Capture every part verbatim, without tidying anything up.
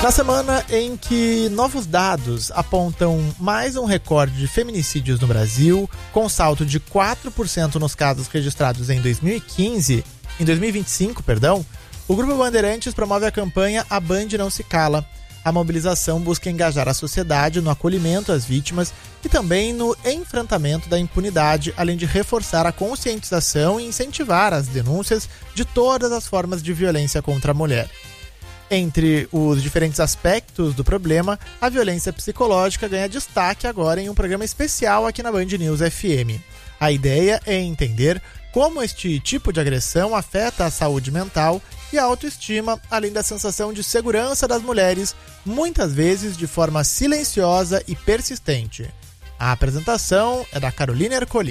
Na semana em que novos dados apontam mais um recorde de feminicídios no Brasil, com salto de quatro por cento nos casos registrados em dois mil e quinze, em dois mil e vinte e cinco, perdão, o Grupo Bandeirantes promove a campanha A Band Não Se Cala. A mobilização busca engajar a sociedade no acolhimento às vítimas e também no enfrentamento da impunidade, além de reforçar a conscientização e incentivar as denúncias de todas as formas de violência contra a mulher. Entre os diferentes aspectos do problema, a violência psicológica ganha destaque agora em um programa especial aqui na Band News F M. A ideia é entender como este tipo de agressão afeta a saúde mental e a autoestima, além da sensação de segurança das mulheres, muitas vezes de forma silenciosa e persistente. A apresentação é da Carolina Ercolim.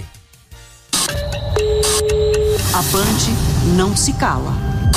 A Band não se cala.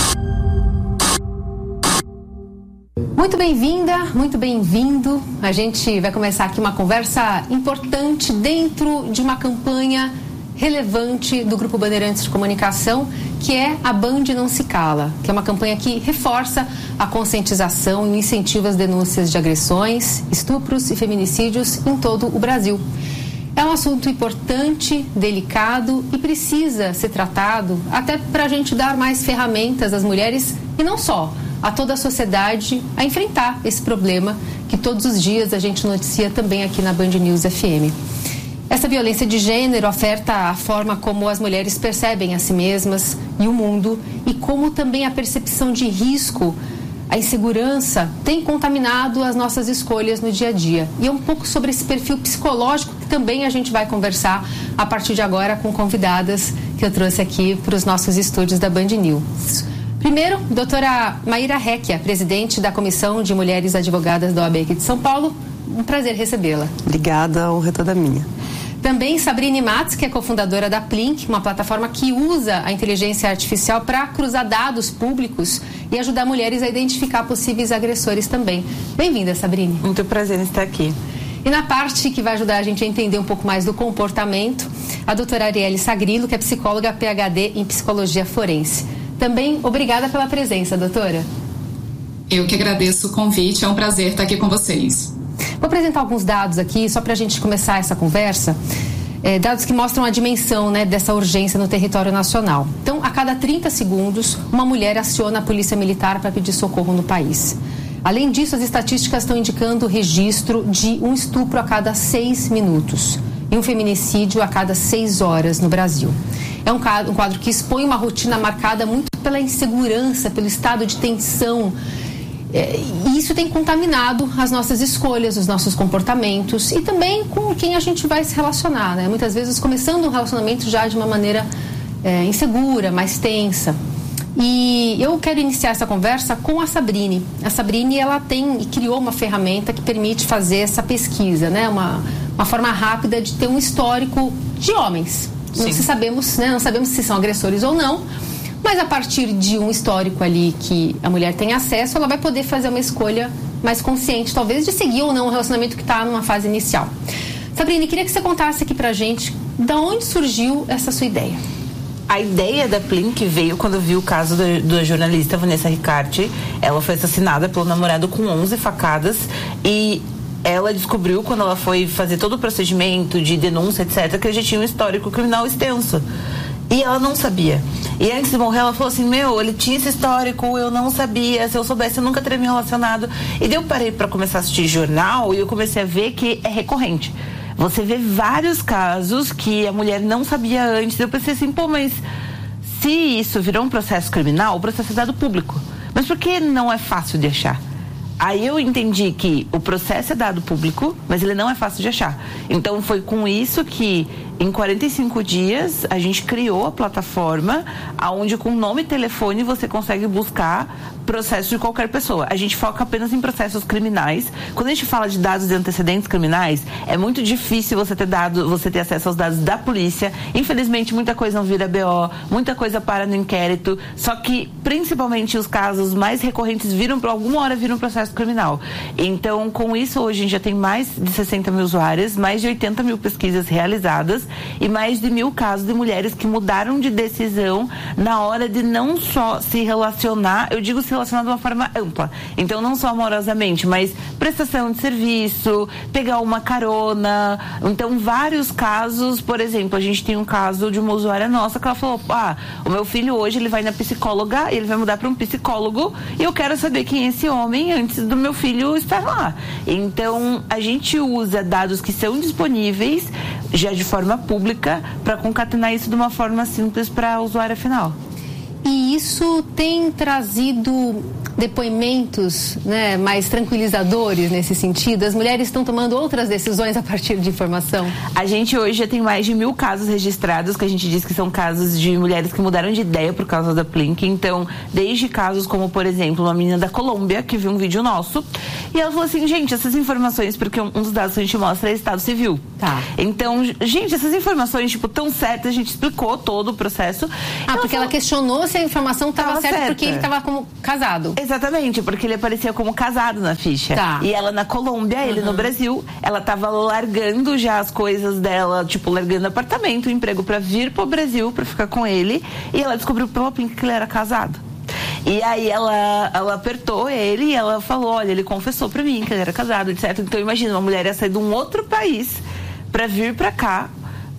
Muito bem-vinda, muito bem-vindo. A gente vai começar aqui uma conversa importante dentro de uma campanha relevante do Grupo Bandeirantes de Comunicação, que é a Band Não Se Cala, que é uma campanha que reforça a conscientização e incentiva as denúncias de agressões, estupros e feminicídios em todo o Brasil. É um assunto importante, delicado e precisa ser tratado até para a gente dar mais ferramentas às mulheres e não só, a toda a sociedade a enfrentar esse problema que todos os dias a gente noticia também aqui na Band News F M. Essa violência de gênero afeta a forma como as mulheres percebem a si mesmas e o mundo e como também a percepção de risco, a insegurança tem contaminado as nossas escolhas no dia a dia. E é um pouco sobre esse perfil psicológico que também a gente vai conversar a partir de agora com convidadas que eu trouxe aqui para os nossos estúdios da Band News. Primeiro, doutora Maíra Recchia, presidente da Comissão de Mulheres Advogadas da O A B aqui de São Paulo. Um prazer recebê-la. Obrigada, a honra é toda minha. Também Sabrine Matos, que é cofundadora da Plink, uma plataforma que usa a inteligência artificial para cruzar dados públicos e ajudar mulheres a identificar possíveis agressores também. Bem-vinda, Sabrine. Muito prazer em estar aqui. E na parte que vai ajudar a gente a entender um pouco mais do comportamento, a doutora Arielle Sagrilo, que é psicóloga P H D em Psicologia Forense. Também obrigada pela presença, doutora. Eu que agradeço o convite, é um prazer estar aqui com vocês. Vou apresentar alguns dados aqui, só para a gente começar essa conversa. É, dados que mostram a dimensão, né, dessa urgência no território nacional. Então, a cada trinta segundos, uma mulher aciona a polícia militar para pedir socorro no país. Além disso, as estatísticas estão indicando o registro de um estupro a cada seis minutos e um feminicídio a cada seis horas no Brasil. É um quadro, um quadro que expõe uma rotina marcada muito pela insegurança, pelo estado de tensão. É, e isso tem contaminado as nossas escolhas, os nossos comportamentos e também com quem a gente vai se relacionar, né? Muitas vezes começando um relacionamento já de uma maneira é, insegura, mais tensa. E eu quero iniciar essa conversa com a Sabrine. A Sabrine, ela tem e criou uma ferramenta que permite fazer essa pesquisa, né? Uma, uma forma rápida de ter um histórico de homens. Não, se sabemos, né? Não sabemos se são agressores ou não. Mas a partir de um histórico ali que a mulher tem acesso, ela vai poder fazer uma escolha mais consciente, talvez, de seguir ou não um relacionamento que está numa fase inicial. Sabrine, queria que você contasse aqui pra gente de onde surgiu essa sua ideia. A ideia da Plink veio quando eu vi o caso da, da jornalista Vanessa Riccardi. Ela foi assassinada pelo namorado com onze facadas e ela descobriu, quando ela foi fazer todo o procedimento de denúncia, etcétera, que ele já tinha um histórico criminal extenso. E ela não sabia. E antes de morrer, ela falou assim, meu, ele tinha esse histórico, eu não sabia, se eu soubesse, eu nunca teria me relacionado. E daí eu parei para começar a assistir jornal e eu comecei a ver que é recorrente. Você vê vários casos que a mulher não sabia antes. Eu pensei assim, pô, mas se isso virou um processo criminal, o processo é dado público. Mas por que não é fácil de achar? Aí eu entendi que o processo é dado público, mas ele não é fácil de achar. Então foi com isso que em quarenta e cinco dias a gente criou a plataforma onde com nome e telefone você consegue buscar processos de qualquer pessoa. A gente foca apenas em processos criminais. Quando a gente fala de dados de antecedentes criminais, é muito difícil você ter dado, você ter acesso aos dados da polícia. Infelizmente muita coisa não vira B O, muita coisa para no inquérito, só que principalmente os casos mais recorrentes viram, por alguma hora viram um processo criminal. Então, com isso, hoje a gente já tem mais de sessenta mil usuários, mais de oitenta mil pesquisas realizadas e mais de mil casos de mulheres que mudaram de decisão na hora de não só se relacionar, eu digo se relacionar de uma forma ampla, então não só amorosamente, mas prestação de serviço, pegar uma carona, então vários casos. Por exemplo, a gente tem um caso de uma usuária nossa que ela falou, ah, o meu filho hoje ele vai na psicóloga, ele vai mudar para um psicólogo e eu quero saber quem é esse homem antes do meu filho estar lá. Então a gente usa dados que são disponíveis já de forma pública para concatenar isso de uma forma simples para a usuária final. E isso tem trazido depoimentos, né, mais tranquilizadores nesse sentido? As mulheres estão tomando outras decisões a partir de informação? A gente hoje já tem mais de mil casos registrados, que a gente diz que são casos de mulheres que mudaram de ideia por causa da Plink. Então, desde casos como, por exemplo, uma menina da Colômbia que viu um vídeo nosso e ela falou assim, gente, essas informações, porque um dos dados que a gente mostra é Estado Civil. Tá. Então, gente, essas informações, tipo, tão certas, a gente explicou todo o processo. Ah, ela porque falou, ela questionou se a informação estava certa, certa porque ele estava como casado. Exatamente, porque ele aparecia como casado na ficha. Tá. E ela na Colômbia, ele uhum. no Brasil, ela tava largando já as coisas dela, tipo, largando apartamento, o emprego pra vir pro Brasil, pra ficar com ele, e ela descobriu pela Plink que ele era casado. E aí ela, ela apertou ele e ela falou, olha, ele confessou pra mim que ele era casado, etcétera. Então imagina, uma mulher ia sair de um outro país pra vir pra cá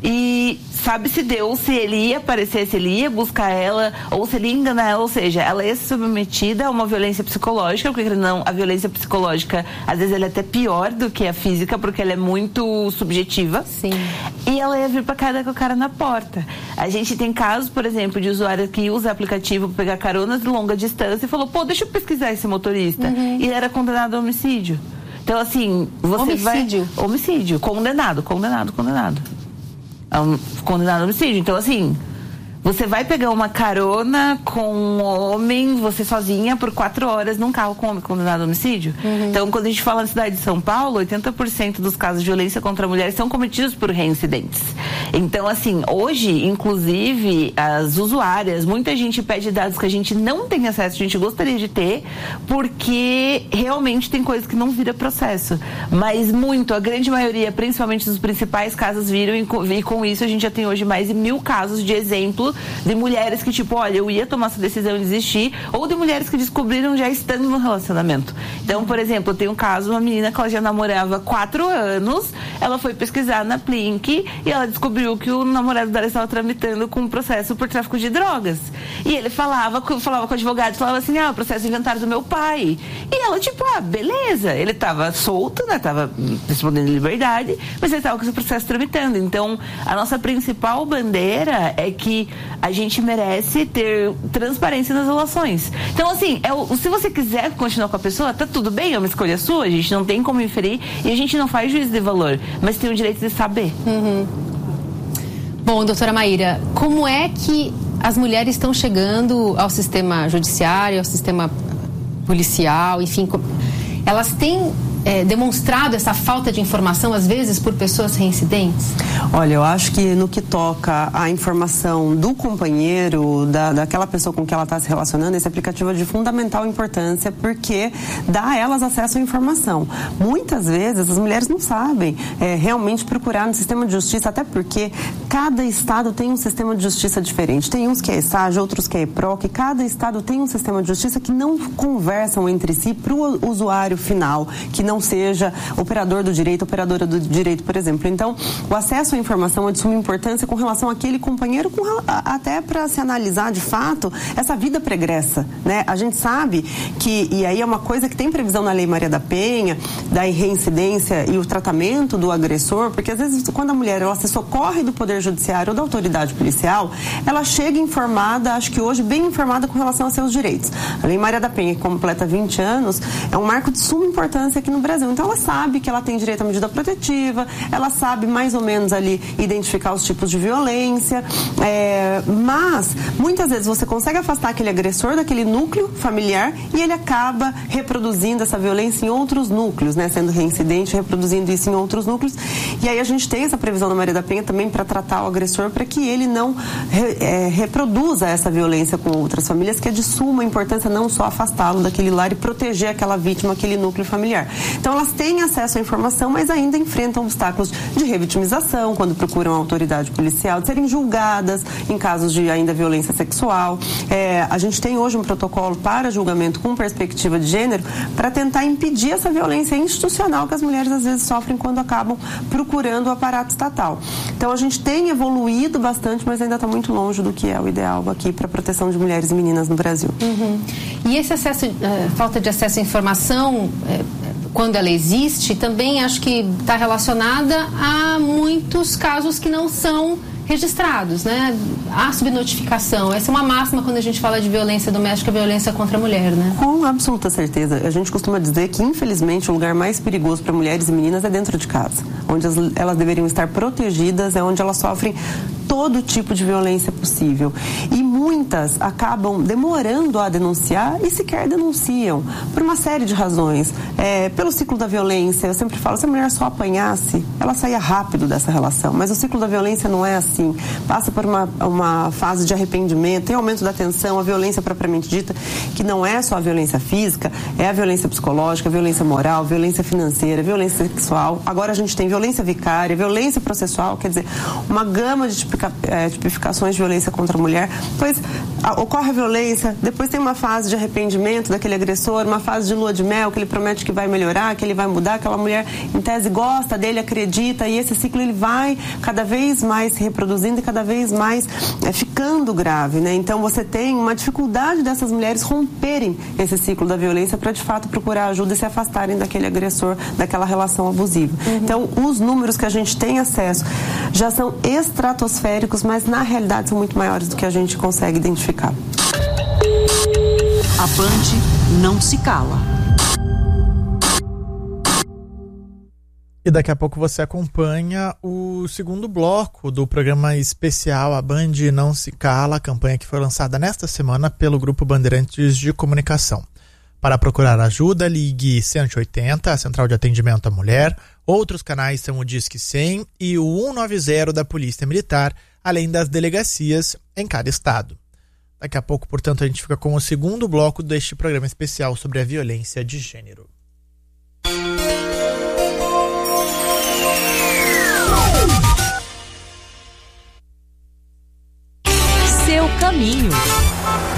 e sabe-se Deus se ele ia aparecer, se ele ia buscar ela ou se ele ia enganar ela, ou seja, ela ia ser submetida a uma violência psicológica, porque não, a violência psicológica às vezes ela é até pior do que a física, porque ela é muito subjetiva. Sim. E ela ia vir pra cá com o cara na porta. A gente tem casos, por exemplo, de usuários que usa aplicativo para pegar caronas de longa distância e falou, pô, deixa eu pesquisar esse motorista. Uhum. E ele era condenado a homicídio. Então assim, você homicídio. vai... Homicídio. Condenado, condenado, condenado. Um, condenado a homicídio. Então, assim, você vai pegar uma carona com um homem, você sozinha, por quatro horas num carro com um homem condenado a homicídio. Uhum. Então, quando a gente fala na cidade de São Paulo, oitenta por cento dos casos de violência contra mulheres são cometidos por reincidentes. Então, assim, hoje, inclusive, as usuárias, muita gente pede dados que a gente não tem acesso, a gente gostaria de ter, porque realmente tem coisas que não vira processo. Mas muito, a grande maioria, principalmente os principais casos, viram, e com, e com isso a gente já tem hoje mais de mil casos de exemplo de mulheres que, tipo, olha, eu ia tomar essa decisão de desistir, ou de mulheres que descobriram já estando no relacionamento. Então, por exemplo, eu tenho um caso, uma menina que ela já namorava quatro anos, ela foi pesquisar na Plink e ela descobriu que o namorado dela estava tramitando com um processo por tráfico de drogas. E ele falava, falava com o advogado, falava assim, ah, o processo inventário do meu pai. E ela, tipo, ah, beleza. Ele estava solto, né, estava respondendo em liberdade, mas ele estava com esse processo tramitando. Então, a nossa principal bandeira é que a gente merece ter transparência nas relações. Então, assim, é o, se você quiser continuar com a pessoa, tá tudo bem, é uma escolha sua, a gente não tem como inferir e a gente não faz juízo de valor, mas tem o direito de saber. Uhum. Bom, doutora Maíra, como é que as mulheres estão chegando ao sistema judiciário, ao sistema policial, enfim, elas têm é, demonstrado essa falta de informação, às vezes, por pessoas reincidentes? Olha, eu acho que no que toca a informação do companheiro, da, daquela pessoa com que ela está se relacionando, esse aplicativo é de fundamental importância porque dá a elas acesso à informação. Muitas vezes as mulheres não sabem é, realmente procurar no sistema de justiça, até porque cada estado tem um sistema de justiça diferente. Tem uns que é E S A J, outros que é E P R O C, cada estado tem um sistema de justiça que não conversam entre si para o usuário final, que não seja operador do direito, operadora do direito, por exemplo. Então, o acesso à informação é de suma importância com relação àquele companheiro, com, até para se analisar de fato essa vida pregressa, né? A gente sabe que, e aí é uma coisa que tem previsão na Lei Maria da Penha, da reincidência e o tratamento do agressor, porque às vezes quando a mulher ela se socorre do Poder Judiciário ou da autoridade policial, ela chega informada, acho que hoje bem informada com relação aos seus direitos. A Lei Maria da Penha, que completa vinte anos, é um marco de suma importância aqui no Brasil. Então ela sabe que ela tem direito à medida protetiva, ela sabe mais ou menos ali identificar os tipos de violência, é, mas muitas vezes você consegue afastar aquele agressor daquele núcleo familiar e ele acaba reproduzindo essa violência em outros núcleos, né, sendo reincidente, reproduzindo isso em outros núcleos. E aí a gente tem essa previsão na Maria da Penha também para tratar tratar o agressor para que ele não re, é, reproduza essa violência com outras famílias, que é de suma importância não só afastá-lo daquele lar e proteger aquela vítima, aquele núcleo familiar. Então elas têm acesso à informação, mas ainda enfrentam obstáculos de revitimização quando procuram a autoridade policial, de serem julgadas em casos de ainda violência sexual. É, a gente tem hoje um protocolo para julgamento com perspectiva de gênero para tentar impedir essa violência institucional que as mulheres às vezes sofrem quando acabam procurando o aparato estatal. Então a gente tem evoluído bastante, mas ainda está muito longe do que é o ideal aqui para a proteção de mulheres e meninas no Brasil. Uhum. E esse acesso, uh, falta de acesso à informação, uh, quando ela existe, também acho que está relacionada a muitos casos que não são registrados, né? Há subnotificação. Essa é uma máxima quando a gente fala de violência doméstica, violência contra a mulher, né? Com absoluta certeza. A gente costuma dizer que, infelizmente, o lugar mais perigoso para mulheres e meninas é dentro de casa. Onde as, elas deveriam estar protegidas, é onde elas sofrem todo tipo de violência possível. E muitas acabam demorando a denunciar e sequer denunciam, por uma série de razões. É, pelo ciclo da violência, eu sempre falo, se a mulher só apanhasse, ela saía rápido dessa relação. Mas o ciclo da violência não é assim. Passa por uma, uma fase de arrependimento, tem aumento da tensão, a violência propriamente dita, que não é só a violência física, é a violência psicológica, a violência moral, violência financeira, violência sexual. Agora a gente tem violência vicária, violência processual, quer dizer, uma gama de tipica, é, tipificações de violência contra a mulher. Depois a, ocorre a violência, depois tem uma fase de arrependimento daquele agressor, uma fase de lua de mel, que ele promete que vai melhorar, que ele vai mudar, aquela mulher em tese gosta dele, acredita, e esse ciclo ele vai cada vez mais se reproduzindo e cada vez mais é, ficando grave, né? Então você tem uma dificuldade dessas mulheres romperem esse ciclo da violência para de fato procurar ajuda e se afastarem daquele agressor, daquela relação abusiva. Uhum. Então os números que a gente tem acesso já são estratosféricos, mas na realidade são muito maiores do que a gente consegue identificar. A Band não se cala. E daqui a pouco você acompanha o segundo bloco do programa especial A Band Não Se Cala, a campanha que foi lançada nesta semana pelo Grupo Bandeirantes de Comunicação. Para procurar ajuda, ligue cento e oitenta, a Central de Atendimento à Mulher. Outros canais são o Disque cem e o cento e noventa da Polícia Militar, além das delegacias em cada estado. Daqui a pouco, portanto, a gente fica com o segundo bloco deste programa especial sobre a violência de gênero. Seu caminho.